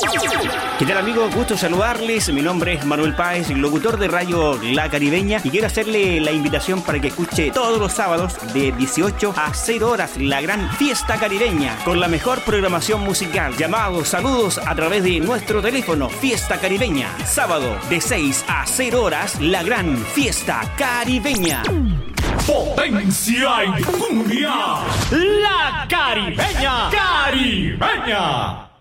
¿Qué tal, amigos? Gusto saludarles. Mi nombre es Manuel Páez, locutor de Radio La Caribeña, y quiero hacerle la invitación para que escuche todos los sábados de 18 a 0 horas la gran fiesta caribeña con la mejor programación musical. Llamados, saludos a través de nuestro teléfono. Fiesta Caribeña, sábado de 6 a 0 horas la gran fiesta caribeña. Potencia y cumbia. La Caribeña. Caribeña.